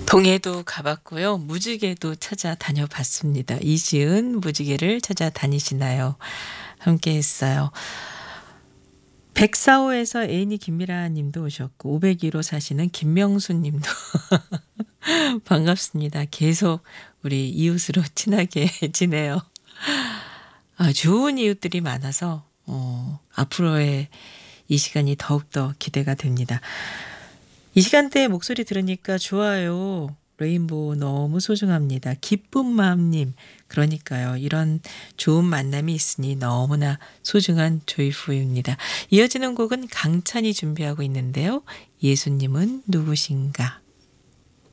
동해도 가봤고요. 무지개도 찾아다녀봤습니다. 이지은 무지개를 찾아다니시나요? 함께했어요. 104호에서 애인이 김미라 님도 오셨고 502로 사시는 김명수 님도 반갑습니다. 계속 우리 이웃으로 친하게 지내요. 좋은 이웃들이 많아서 앞으로의 이 시간이 더욱더 기대가 됩니다. 이 시간대에 목소리 들으니까 좋아요. 레인보우 너무 소중합니다. 기쁜 마음님. 그러니까요. 이런 좋은 만남이 있으니 너무나 소중한 조이프입니다. 이어지는 곡은 강찬이 준비하고 있는데요. 예수님은 누구신가?